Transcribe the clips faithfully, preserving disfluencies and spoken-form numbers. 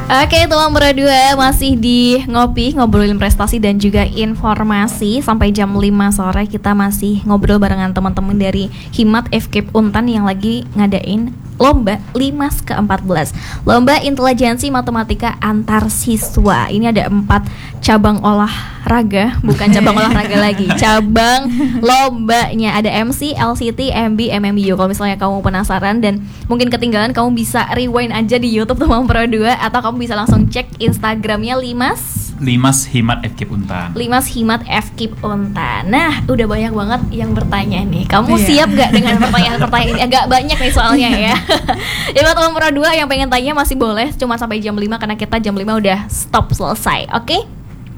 Oke, teman berdua masih di Ngopi, ngobrolin prestasi dan juga informasi. Sampai jam lima sore kita masih ngobrol barengan teman-teman dari Himat F K I P Untan yang lagi ngadain lomba Limas ke empat belas, lomba intelijensi matematika antar siswa. Ini ada empat cabang olahraga, bukan cabang olahraga lagi, cabang lombanya. Ada M C, L C T, M B, M M U. Kalau misalnya kamu penasaran dan mungkin ketinggalan, kamu bisa rewind aja di YouTube Teman Pro dua, atau kamu bisa langsung cek Instagramnya Limas Limas Himat F K I P Untan. Limas Himat F K I P Untan. Nah, udah banyak banget yang bertanya nih. Kamu yeah. siap gak dengan pertanyaan-pertanyaan ini? Agak banyak nih soalnya ya. Jadi buat teman Pro dua yang pengen tanya masih boleh, cuma sampai jam lima karena kita jam lima udah stop selesai. Oke? Okay?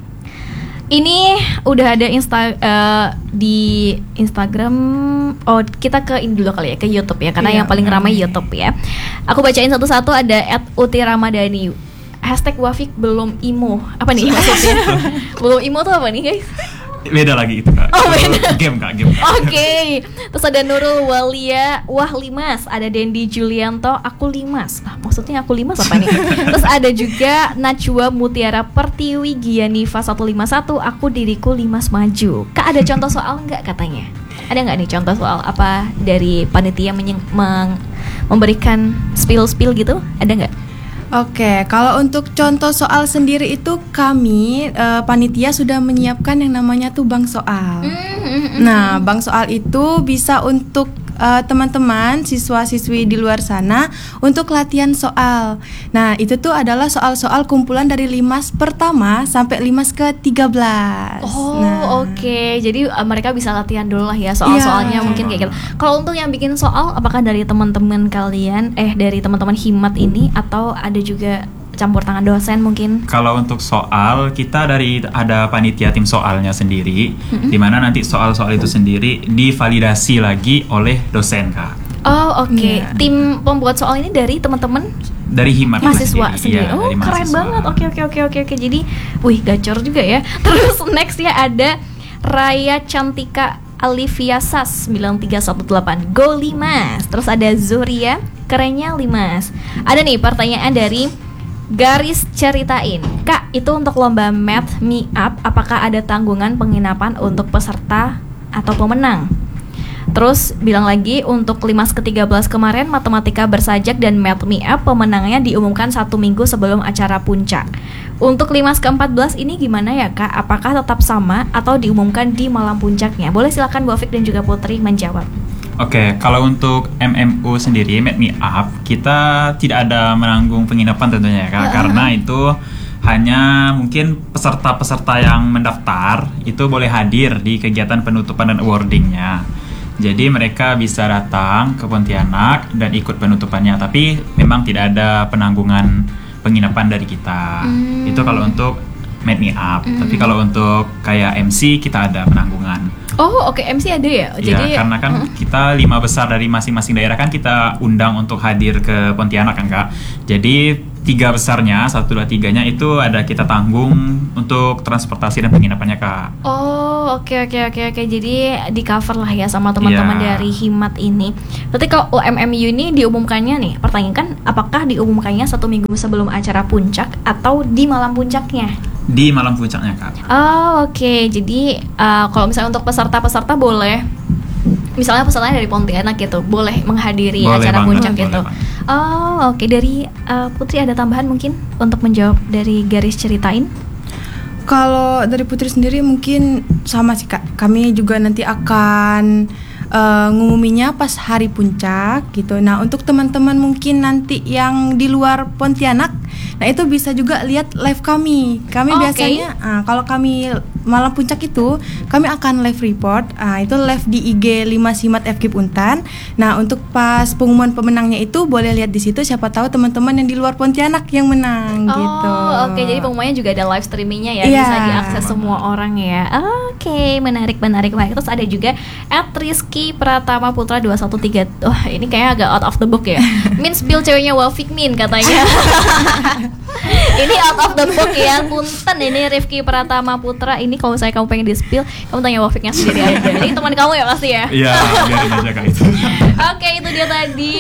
Ini udah ada insta uh, di Instagram. Oh, kita ke ini dulu kali ya, ke YouTube ya, karena yeah, yang paling ramai YouTube ya. Aku bacain satu-satu. Ada at uti ramadhani, hashtag Wafik belum imo. Apa nih maksudnya? Belum imo tuh apa nih guys? Beda lagi itu Kak. Oh, beda. Game Kak, game. Oke. Okay. Terus ada Nurul Walia, wah Limas. Ada Dendi Julianto, aku Limas. Ah, maksudnya aku Limas apa nih? Terus ada juga Najwa Mutiara Pertiwi Gianifa seratus lima puluh satu, aku diriku Limas maju. Kak, ada contoh soal nggak katanya? Ada nggak nih contoh soal apa dari panitia menyeng- meng- memberikan spill-spill gitu? Ada nggak? Oke, kalau untuk contoh soal sendiri itu kami uh, panitia sudah menyiapkan yang namanya tuh bank soal. Mm-hmm. Nah, bank soal itu bisa untuk uh, teman-teman siswa-siswi di luar sana untuk latihan soal. Nah, itu tuh adalah soal-soal kumpulan dari Limas pertama sampai Limas ke tiga belas. Oh, nah. oke. Okay. Jadi uh, mereka bisa latihan dulu lah ya soal-soalnya, yeah. Mungkin kayak gitu. Kalau untuk yang bikin soal, apakah dari teman-teman kalian, eh dari teman-teman Himat ini, atau ada juga campur tangan dosen mungkin? Kalau untuk soal, kita dari ada panitia tim soalnya sendiri, mm-hmm. di mana nanti soal-soal itu sendiri divalidasi lagi oleh dosen Kak. Oh, oke. Okay. Yeah. Tim pembuat soal ini dari teman-teman dari Himat mahasiswa sendiri. Ya, oh, keren banget. Oke, oke, oke, oke, oke. Jadi, wih, gacor juga ya. Terus next ya ada Raya Cantika Alivia Sas sembilan tiga satu delapan, Go Limas. Terus ada Zoria, kerennya Limas. Ada nih pertanyaan dari Garis Ceritain, Kak, itu untuk lomba Math Me Up, apakah ada tanggungan penginapan untuk peserta atau pemenang? Terus bilang lagi, untuk Limas ke tiga belas kemarin Matematika Bersajak dan Math Me Up pemenangnya diumumkan satu minggu sebelum acara puncak. Untuk Limas ke empat belas ini gimana ya Kak? Apakah tetap sama atau diumumkan di malam puncaknya? Boleh silakan Bu Afik dan juga Putri menjawab. Oke, okay, kalau untuk M M U sendiri, Math Me Up, kita tidak ada menanggung penginapan tentunya ya Kak, uh-huh. karena itu hanya mungkin peserta-peserta yang mendaftar itu boleh hadir di kegiatan penutupan dan awardingnya. Jadi mereka bisa datang ke Pontianak dan ikut penutupannya, tapi memang tidak ada penanggungan penginapan dari kita. Mm. Itu kalau untuk Math Me Up. Mm. Tapi kalau untuk kayak M C kita ada penanggungan. Oh, oke, okay. M C ada ya. Jadi ya, karena kan uh. kita lima besar dari masing-masing daerah kan kita undang untuk hadir ke Pontianak kan Kak. Jadi tiga besarnya, satu, dua, tiganya itu ada kita tanggung untuk transportasi dan penginapannya Kak. Oh, oke, okay, oke, okay, oke, okay, oke. Okay. Jadi di cover lah ya sama teman-teman yeah. dari Himat ini. Berarti kalau U M M U ini diumumkannya nih, pertanyaan kan, apakah diumumkannya satu minggu sebelum acara puncak atau di malam puncaknya? Di malam puncaknya Kak. Oh, oke. Okay. Jadi uh, kalau misalnya untuk peserta-peserta boleh, misalnya pesertanya dari Pontianak gitu, boleh menghadiri boleh acara banget, puncak gitu. Banget. Oh, oke. Okay. Dari uh, Putri ada tambahan mungkin untuk menjawab dari Garis Ceritain? Kalau dari Putri sendiri mungkin sama sih Kak. Kami juga nanti akan uh, ngumuminya pas hari puncak gitu. Nah, untuk teman-teman mungkin nanti yang di luar Pontianak, nah itu bisa juga lihat live kami. Kami oh, biasanya okay. uh, kalau kami malam puncak itu kami akan live report. Uh, itu live di I G Limas Himat F K I P Untan. Nah, untuk pas pengumuman pemenangnya itu boleh lihat di situ, siapa tahu teman-teman yang di luar Pontianak yang menang oh, gitu. Oh, oke. Okay. Jadi pengumumannya juga ada live streamingnya ya, yeah. bisa diakses semua orang ya. Oke, okay. menarik, menarik, menarik. Terus ada juga at Rizky Pratama Putra dua satu tiga. Wah, oh, ini kayaknya agak out of the book ya. Min spill ceweknya Wafik Min katanya. Ini out of the box ya, punten ini Rifki Pratama Putra. Ini kalau misalnya kamu pengen di-spill, kamu tanya Wafiknya sendiri aja. Ini teman kamu ya pasti ya? Iya, biarin aja Kak itu. Oke, itu dia tadi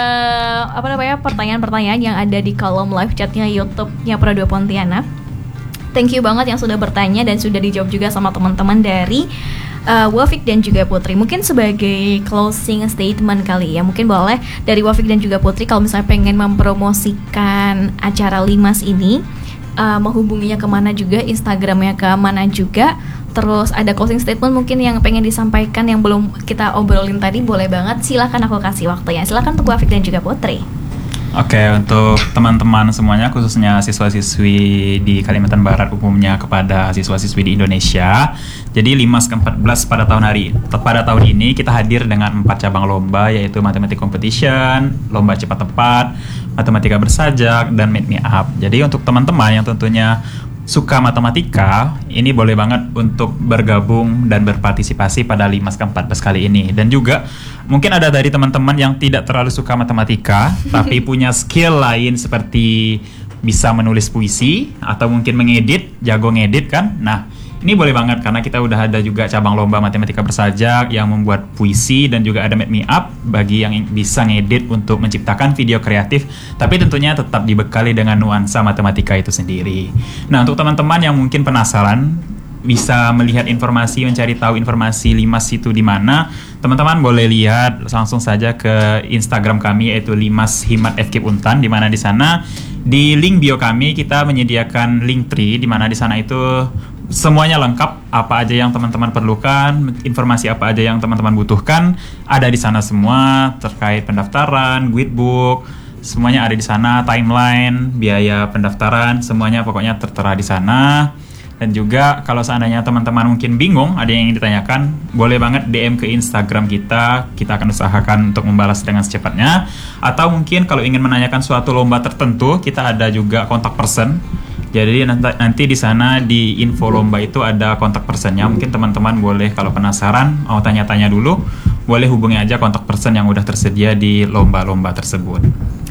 uh, apa namanya pertanyaan-pertanyaan yang ada di kolom live chatnya YouTube-nya Pro dua Pontianak. Thank you banget yang sudah bertanya dan sudah dijawab juga sama teman-teman dari uh, Wafik dan juga Putri. Mungkin sebagai closing statement kali ya, mungkin boleh dari Wafik dan juga Putri kalau misalnya pengen mempromosikan acara Limas ini, uh, menghubunginya kemana juga, Instagramnya ke mana juga. Terus ada closing statement mungkin yang pengen disampaikan yang belum kita obrolin tadi, boleh banget, silahkan aku kasih waktunya. Silahkan untuk Wafik dan juga Putri. Oke, untuk teman-teman semuanya, khususnya siswa-siswi di Kalimantan Barat umumnya kepada siswa-siswi di Indonesia. Jadi Limas ke empat belas pada tahun hari pada tahun ini kita hadir dengan empat cabang lomba, yaitu Matematik Competition, Lomba Cepat Tepat, Matematika Bersajak, dan Meet Me Up. Jadi untuk teman-teman yang tentunya suka matematika, ini boleh banget untuk bergabung dan berpartisipasi pada Limas ke empat belas kali ini. Dan juga mungkin ada dari teman-teman yang tidak terlalu suka matematika tapi punya skill lain seperti bisa menulis puisi atau mungkin mengedit, jago ngedit kan. Nah, ini boleh banget karena kita udah ada juga cabang lomba Matematika Bersajak yang membuat puisi, dan juga ada Meet Me Up bagi yang bisa ngedit untuk menciptakan video kreatif, tapi tentunya tetap dibekali dengan nuansa matematika itu sendiri. Nah, untuk teman-teman yang mungkin penasaran bisa melihat informasi, mencari tahu informasi Limas itu di mana, teman-teman boleh lihat langsung saja ke Instagram kami, yaitu Limas Himat F K Untan, di mana di sana di link bio kami kita menyediakan link tree, di mana di sana itu semuanya lengkap, apa aja yang teman-teman perlukan, informasi apa aja yang teman-teman butuhkan ada di sana semua, terkait pendaftaran, guidebook, semuanya ada di sana, timeline, biaya pendaftaran, semuanya pokoknya tertera di sana. Dan juga kalau seandainya teman-teman mungkin bingung, ada yang ingin ditanyakan, boleh banget D M ke Instagram kita, kita akan usahakan untuk membalas dengan secepatnya. Atau mungkin kalau ingin menanyakan suatu lomba tertentu, kita ada juga kontak person. Jadi nanti, nanti di sana di info lomba itu ada kontak personnya. Mungkin teman-teman boleh kalau penasaran mau tanya-tanya dulu, boleh hubungi aja kontak person yang udah tersedia di lomba-lomba tersebut.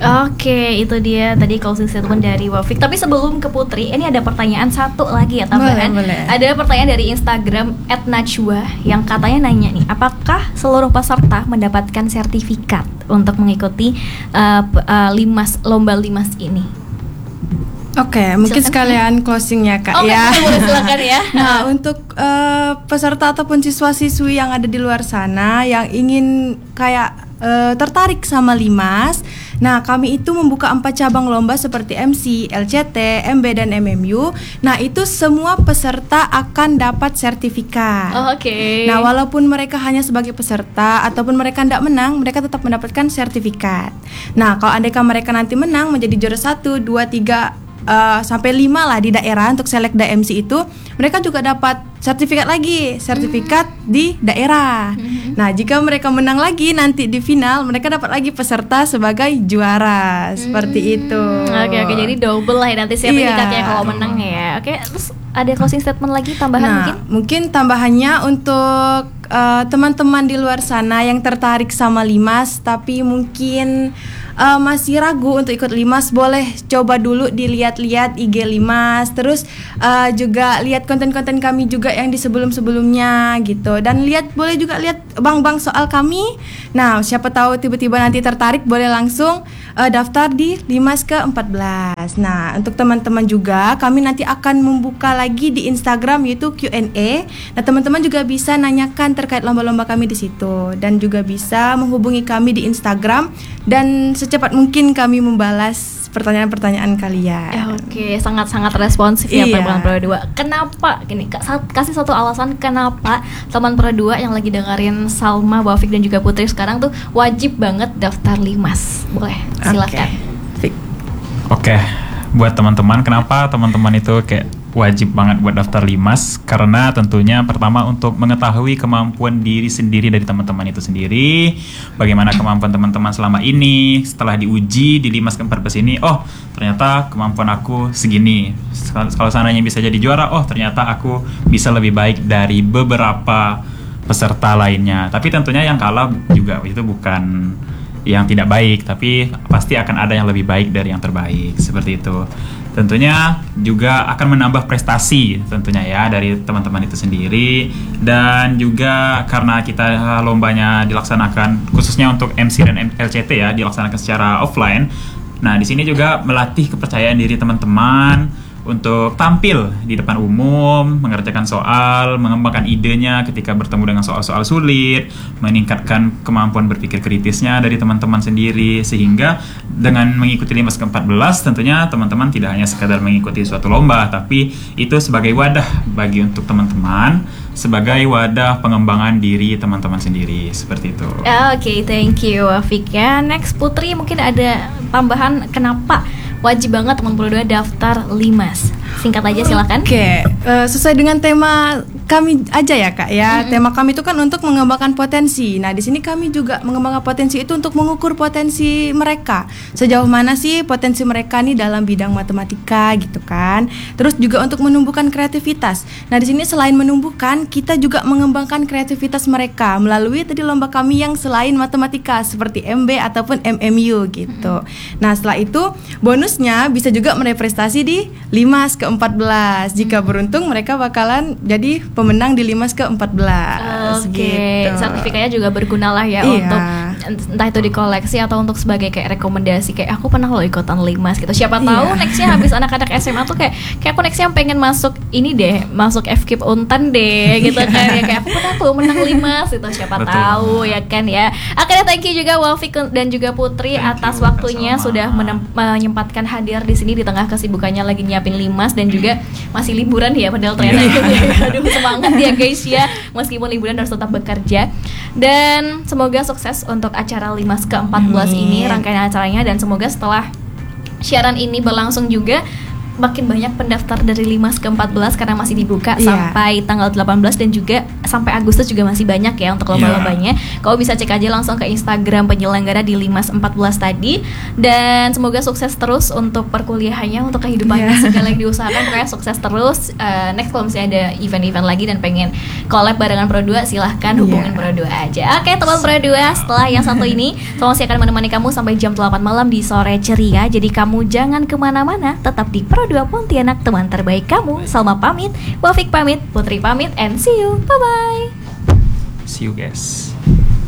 Oke, itu dia tadi closing statement dari Wafik. Tapi sebelum ke Putri, ini ada pertanyaan satu lagi ya tambahan. Boleh, boleh. Ada pertanyaan dari Instagram et najwa yang katanya nanya nih, apakah seluruh peserta mendapatkan sertifikat untuk mengikuti uh, uh, Limas lomba Limas ini? Oke, mungkin Silakan. sekalian closingnya Kak. Oke, Ya. boleh silakan ya. Nah, untuk uh, peserta ataupun siswa-siswi yang ada di luar sana yang ingin kayak uh, tertarik sama Limas, nah kami itu membuka empat cabang lomba seperti M C, L C T, M B, dan M M U. Nah, itu semua peserta akan dapat sertifikat. Oh, Oke. Nah, walaupun mereka hanya sebagai peserta ataupun mereka tidak menang, mereka tetap mendapatkan sertifikat. Nah, kalau andaikan mereka nanti menang menjadi juara satu, dua, tiga, Uh, sampai lima lah di daerah untuk selekda M C itu, mereka juga dapat sertifikat lagi, sertifikat mm. di daerah. Mm-hmm. Nah, jika mereka menang lagi nanti di final, mereka dapat lagi peserta sebagai juara, mm. seperti itu. Oke oke, jadi double lah ya nanti sertifikatnya Iya. kalau menang ya. Oke, terus ada closing statement lagi tambahan Nah, mungkin? mungkin tambahannya untuk uh, teman-teman di luar sana yang tertarik sama Limas tapi mungkin uh, masih ragu untuk ikut Limas, boleh coba dulu dilihat-lihat I G Limas, terus uh, juga lihat konten-konten kami juga yang di sebelum-sebelumnya gitu, dan lihat boleh juga lihat bang-bang soal kami. Nah, siapa tahu tiba-tiba nanti tertarik, boleh langsung uh, daftar di Limas ke empat belas. Nah, untuk teman-teman juga kami nanti akan membuka lagi di Instagram yaitu Q and A. Nah, teman-teman juga bisa nanyakan terkait lomba-lomba kami di situ, dan juga bisa menghubungi kami di Instagram, dan secepat mungkin kami membalas pertanyaan-pertanyaan kalian. Ya, oke, sangat-sangat responsif ya Iya. teman Pro dua. Kenapa? Gini, Kak, sa- kasih satu alasan kenapa teman Pro dua yang lagi dengerin Salma, Wafik dan juga Putri sekarang tuh wajib banget daftar Limas. Boleh, silakan. Oke. Oke, buat teman-teman, kenapa teman-teman itu kayak wajib banget buat daftar Limas? Karena tentunya pertama untuk mengetahui kemampuan diri sendiri dari teman-teman itu sendiri, bagaimana kemampuan teman-teman selama ini, setelah diuji di Limas ke empat belas ini, oh ternyata kemampuan aku segini, kalau seandainya bisa jadi juara, oh ternyata aku bisa lebih baik dari beberapa peserta lainnya. Tapi tentunya yang kalah juga itu bukan yang tidak baik, tapi pasti akan ada yang lebih baik dari yang terbaik, seperti itu. Tentunya juga akan menambah prestasi tentunya ya dari teman-teman itu sendiri, dan juga karena kita lombanya dilaksanakan khususnya untuk M C dan L C T ya, dilaksanakan secara offline. Nah, di sini juga melatih kepercayaan diri teman-teman untuk tampil di depan umum, mengerjakan soal, mengembangkan idenya ketika bertemu dengan soal-soal sulit, meningkatkan kemampuan berpikir kritisnya dari teman-teman sendiri, sehingga dengan mengikuti LIMAS ke empat belas tentunya teman-teman tidak hanya sekadar mengikuti suatu lomba, tapi itu sebagai wadah bagi untuk teman-teman, sebagai wadah pengembangan diri teman-teman sendiri, seperti itu. Oke, okay, thank you Wafik ya. Next Putri, mungkin ada tambahan kenapa wajib banget teman puluh dua daftar LIMAS? Singkat aja silakan. Oke, okay. uh, sesuai dengan tema kami aja ya Kak ya. Mm-hmm. Tema kami itu kan untuk mengembangkan potensi. Nah, di sini kami juga mengembangkan potensi itu untuk mengukur potensi mereka. Sejauh mana sih potensi mereka nih dalam bidang matematika gitu kan. Terus juga untuk menumbuhkan kreativitas. Nah, di sini selain menumbuhkan, kita juga mengembangkan kreativitas mereka melalui tadi lomba kami yang selain matematika seperti M B ataupun M M U gitu. Mm-hmm. Nah, setelah itu bonusnya bisa juga meraih prestasi di LIMAS ke empat belas. Jika beruntung mereka bakalan jadi pemenang di LIMAS ke empat belas. Oke, okay. Gitu. Sertifikatnya juga berguna lah ya, iya. Untuk entah itu di koleksi atau untuk sebagai kayak rekomendasi, kayak aku pernah loh ikutan LIMAS gitu. Siapa tahu iya. Nextnya habis anak-anak S M A tuh kayak kayak aku nextnya pengen masuk ini deh, masuk F K I P Untan deh gitu kan ya, kayak aku pernah tuh menang LIMAS itu, siapa Betul. Tahu ya kan ya. Akhirnya thank you juga Wafik dan juga Putri thank atas you, waktunya sama. Sudah menem- menyempatkan hadir di sini di tengah kesibukannya lagi nyiapin LIMAS dan juga masih liburan ya, padahal ternyata yeah. Aduh, semangat ya guys ya, meskipun liburan harus tetap bekerja. Dan semoga sukses untuk acara LIMAS ke empat belas ini, rangkaian acaranya, dan semoga setelah siaran ini berlangsung juga makin banyak pendaftar dari LIMAS ke empat belas karena masih dibuka yeah. sampai tanggal delapan belas dan juga sampai Agustus juga masih banyak ya untuk lomba-lombanya. Yeah. Kau bisa cek aja langsung ke Instagram penyelenggara di LIMAS empat belas tadi, dan semoga sukses terus untuk perkuliahannya, untuk kehidupannya yeah. segala yang diusahakan pokoknya sukses terus. Uh, next kalau misalnya ada event-event lagi dan pengen collab barengan Pro dua, silahkan hubungin yeah. Pro dua aja. Oke, teman Pro dua, setelah yang satu ini saya masih akan menemani kamu sampai jam delapan malam di Sore Ceria. Jadi kamu jangan kemana-mana, tetap di Pro dua Pontianak, teman terbaik kamu. Salma pamit, Wafik pamit, Putri pamit, and see you, bye bye. See you guys.